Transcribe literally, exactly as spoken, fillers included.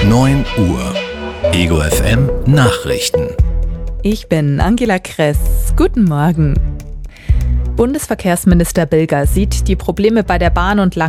neun Uhr. Ego F M Nachrichten. Ich bin Angela Kress. Guten Morgen. Bundesverkehrsminister Bilger sieht die Probleme bei der Bahn und